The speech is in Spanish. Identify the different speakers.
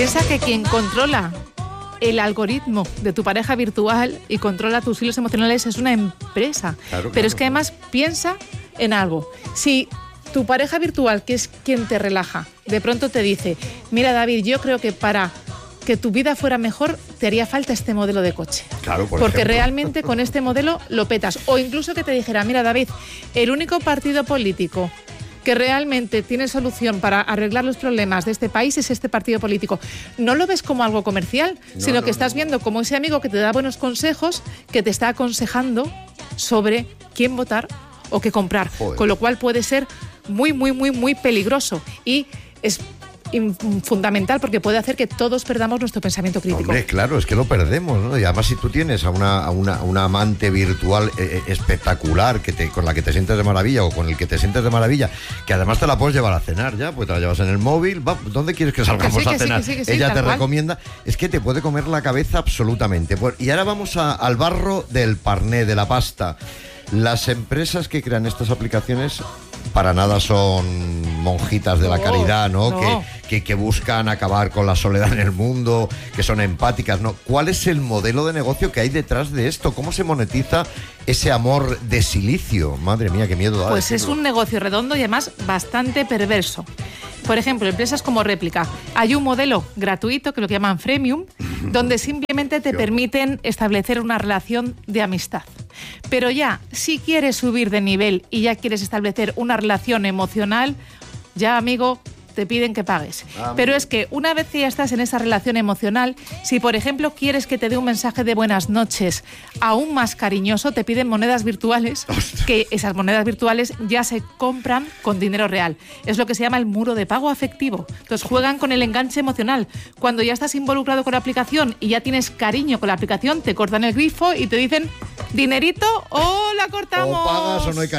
Speaker 1: Piensa que quien controla el algoritmo de tu pareja virtual y controla tus hilos emocionales es una empresa.
Speaker 2: Claro.
Speaker 1: Pero es que además piensa en algo. Si tu pareja virtual, que es quien te relaja, de pronto te dice, mira David, yo creo que para que tu vida fuera mejor te haría falta este modelo de coche.
Speaker 2: Claro,
Speaker 1: porque realmente con este modelo lo petas. O incluso que te dijera, mira David, el único partido político que realmente tiene solución para arreglar los problemas de este país es este partido político. No lo ves como algo comercial, sino que estás viendo como ese amigo que te da buenos consejos, que te está aconsejando sobre quién votar o qué comprar.
Speaker 2: Joder.
Speaker 1: Con lo cual puede ser muy, muy, muy, muy peligroso. Y es fundamental porque puede hacer que todos perdamos nuestro pensamiento crítico.
Speaker 2: Hombre, claro, es que lo perdemos, ¿no? Y además si tú tienes a una amante virtual espectacular con la que te sientes de maravilla o con el que te sientes de maravilla, que además te la puedes llevar a cenar ya, pues te la llevas en el móvil, ¿dónde quieres que salgamos a cenar?
Speaker 1: Que sí,
Speaker 2: ella te
Speaker 1: cual.
Speaker 2: recomienda, es que te puede comer la cabeza absolutamente. Y ahora vamos al barro del parné, de la pasta. Las empresas que crean estas aplicaciones para nada son monjitas de la caridad, ¿no? Que buscan acabar con la soledad en el mundo, que son empáticas, ¿no? ¿Cuál es el modelo de negocio que hay detrás de esto? ¿Cómo se monetiza ese amor de silicio? Madre mía, qué miedo da.
Speaker 1: Pues
Speaker 2: decirlo.
Speaker 1: es un negocio redondo y además bastante perverso. Por ejemplo, empresas como Réplica. Hay un modelo gratuito que lo llaman freemium, donde simplemente te permiten establecer una relación de amistad. Pero ya, si quieres subir de nivel y ya quieres establecer una relación emocional, ya, amigo, te piden que pagues. Pero es que una vez que ya estás en esa relación emocional, si por ejemplo quieres que te dé un mensaje de buenas noches aún más cariñoso, te piden monedas virtuales, que esas monedas virtuales ya se compran con dinero real. Es lo que se llama el muro de pago afectivo. Entonces juegan con el enganche emocional. Cuando ya estás involucrado con la aplicación y ya tienes cariño con la aplicación, te cortan el grifo y te dicen, dinerito o la cortamos.
Speaker 2: O pagas o no hay cariño.